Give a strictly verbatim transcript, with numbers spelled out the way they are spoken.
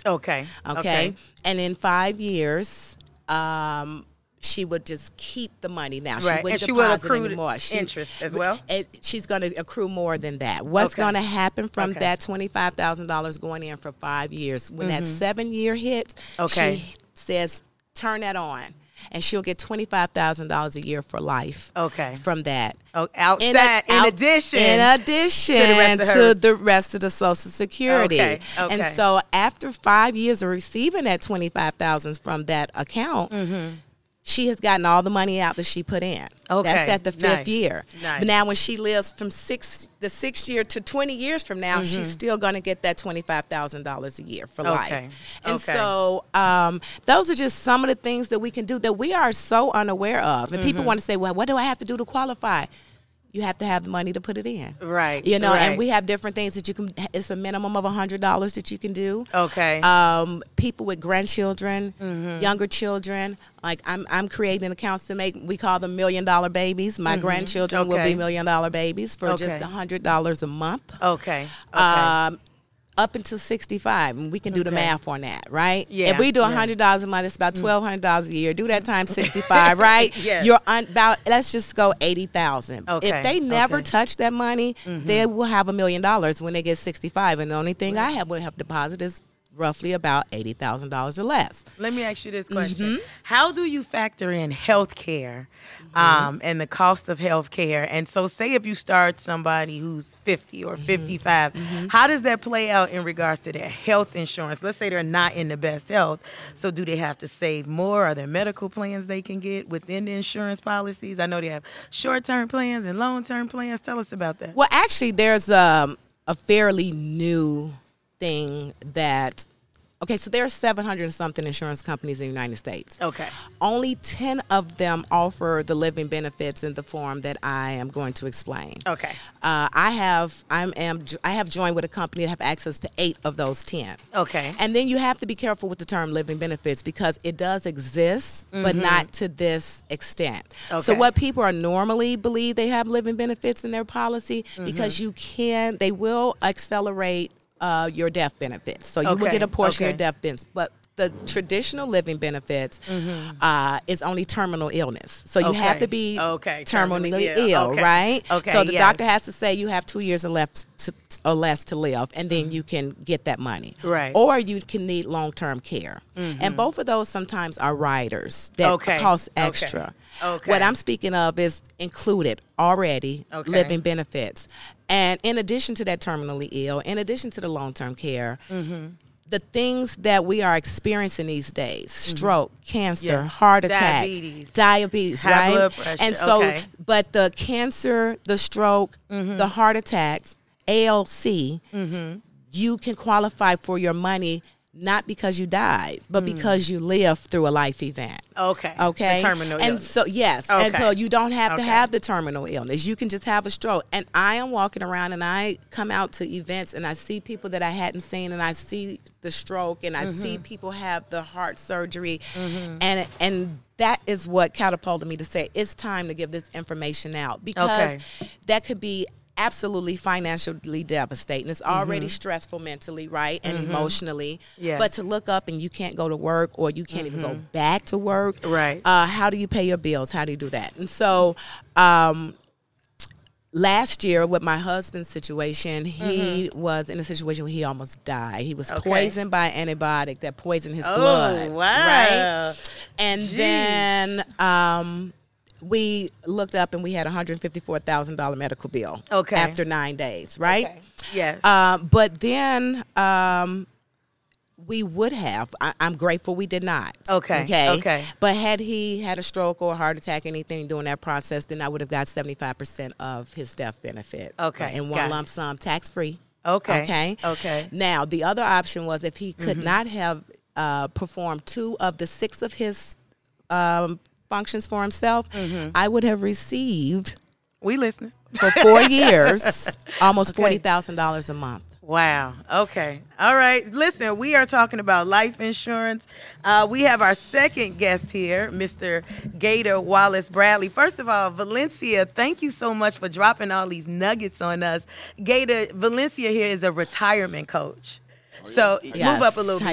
Okay. Okay. Okay. And in five years, um, she would just keep the money now. She Right. wouldn't And she would deposit accrue anymore. She, interest as well? It, she's going to accrue more than that. What's Okay. going to happen from Okay. that twenty-five thousand dollars going in for five years, when that seven year hits, Okay. she says, turn that on. And she'll get twenty-five thousand dollars a year for life. Okay. From that. Oh, outside, In, a- in out- addition. in addition to the rest of to hers. the rest of the Social Security. Okay, okay. And so after five years of receiving that twenty-five thousand dollars from that account, she has gotten all the money out that she put in. Okay, That's at the fifth nice, year. nice. But now when she lives from six, the sixth year to twenty years from now, she's still going to get that twenty-five thousand dollars a year for Okay, life. And okay. so um, those are just some of the things that we can do that we are so unaware of. And people want to say, well, what do I have to do to qualify? You have to have the money to put it in. Right, You know, right. and we have different things that you can, it's a minimum of one hundred dollars that you can do. Okay. Um, people with grandchildren, Mm-hmm. younger children, like I'm I'm creating accounts to make, we call them million dollar babies. My grandchildren will Mm-hmm. Okay. be million dollar babies for just Okay. one hundred dollars a month. okay. Okay. Um, up until sixty-five, and we can do the Okay. math on that, right? Yeah, If we do yeah. one hundred dollars a month, it's about twelve hundred dollars a year. Do that times sixty-five, right? Yes. You're un- about, let's just go eighty thousand. Okay, If they never okay. touch that money, they will have a million dollars when they get sixty-five. And the only thing I have would have deposited is roughly about eighty thousand dollars or less. Let me ask you this Mm-hmm. question. How do you factor in health care Mm-hmm. um, and the cost of health care? And so say if you start somebody who's fifty or Mm-hmm. fifty-five, how does that play out in regards to their health insurance? Let's say they're not in the best health. So do they have to save more? Are there medical plans they can get within the insurance policies? I know they have short-term plans and long-term plans. Tell us about that. Well, actually, there's um, a fairly new thing that, okay, so there are seven hundred and something insurance companies in the United States. Okay. Only ten of them offer the living benefits in the form that I am going to explain. Okay. Uh, I have I'm am I have joined with a company that have access to eight of those ten. Okay. And then you have to be careful with the term living benefits because it does exist, but not to this extent. So Okay. what people are normally believe they have living benefits in their policy, because you can, they will accelerate uh, your death benefits. So you will Okay, get a portion of okay. your death benefits. But the traditional living benefits uh, is only terminal illness. So you have Okay. to be Okay, terminally terminally ill, ill. Okay. right? Okay, So the yes. doctor has to say you have two years or less to, or less to live, and then you can get that money. Right. Or you can need long-term care. And both of those sometimes are riders that Okay, cost okay, extra. okay. What I'm speaking of is included already Okay. living benefits. And in addition to that terminally ill, in addition to the long-term care, the things that we are experiencing these days, stroke, cancer, Yeah. heart attack, Diabetes. diabetes, High right? blood pressure, And so, okay. but the cancer, the stroke, the heart attacks, A L C, you can qualify for your money not because you died, but because you lived through a life event. Okay. Okay. The terminal and illness. so yes, and Okay. so you don't have to Okay. have the terminal illness. You can just have a stroke. And I am walking around and I come out to events and I see people that I hadn't seen, and I see the stroke, and I see people have the heart surgery, and and that is what catapulted me to say it's time to give this information out, because Okay. that could be absolutely financially devastating. It's already stressful mentally, right, and emotionally. Yes. But to look up and you can't go to work, or you can't even go back to work. Right. Uh, how do you pay your bills? How do you do that? And so um, last year with my husband's situation, he was in a situation where he almost died. He was Okay. poisoned by an antibiotic that poisoned his Oh, blood. wow. Right? And Jeez. then um, we looked up and we had a one hundred fifty-four thousand dollars medical bill Okay. after nine days, right? Okay. Yes. Um, but then um, we would have. I, I'm grateful we did not. Okay, Okay. okay. But had he had a stroke or a heart attack, anything during that process, then I would have got seventy-five percent of his death benefit. Okay, In got one it. lump sum, tax free. Okay. Okay. Okay. Now, the other option was if he could not have uh, performed two of the six of his um, functions for himself, I would have received We listening. for four years almost Okay. forty thousand dollars a month. Wow. Okay. All right. Listen, we are talking about life insurance. Uh, we have our second guest here, Mister Gator Wallace Bradley. First of all, Valencia, thank you so much for dropping all these nuggets on us. Gator, Valencia here is a retirement coach. So Yes. move up a little bit.